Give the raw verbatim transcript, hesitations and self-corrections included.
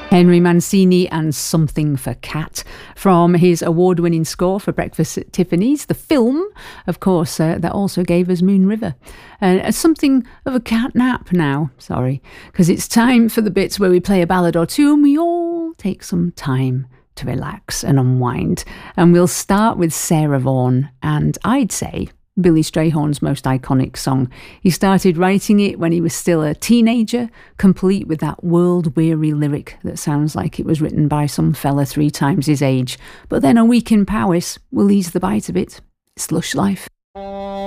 Henry Mancini and Something for Cat from his award-winning score for Breakfast at Tiffany's. The film, of course, uh, that also gave us Moon River. Uh, something of a cat nap now, sorry, because it's time for the bits where we play a ballad or two and we all take some time to relax and unwind. And we'll start with Sarah Vaughan, and I'd say Billy Strayhorn's most iconic song. He started writing it when he was still a teenager, complete with that world-weary lyric that sounds like it was written by some fella three times his age. But then a week in Powys will ease the bite of it. It's lush life.